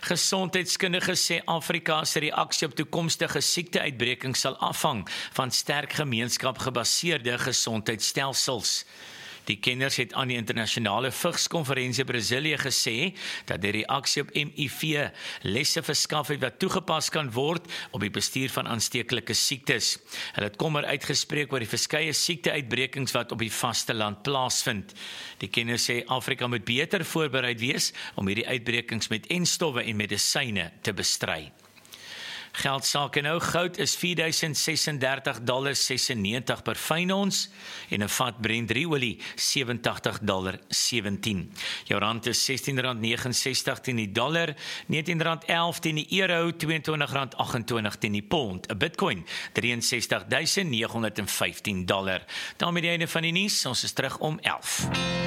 Gesondheidskundiges sê Afrika se reaksie op toekomstige siekteuitbrekings sal afhang van sterk gemeenskapgebaseerde gesondheidsstelsels. Die kenners het aan die internasionale vigskonferensie Brasilia gesê dat die reaksie op HIV lesse verskaf het wat toegepas kan word op die bestuur van aansteeklike siektes. Hulle het kommer uitgespreek oor die verskeie siekteuitbrekings wat op die vasteland plaasvind. Die kenners sê Afrika moet beter voorbereid wees om hierdie uitbrekings met enstowwe en medisyne te bestry. Geldsake nou, goud is $4,036.96 per fyn ons en 'n vat Brent olie $87.17. Jou rand is R16.69 teen die dollar, R19.11 teen die euro, R22.28 teen die pond, 'n Bitcoin $63.915. Daarmee die einde van die nuus, ons is terug om 11.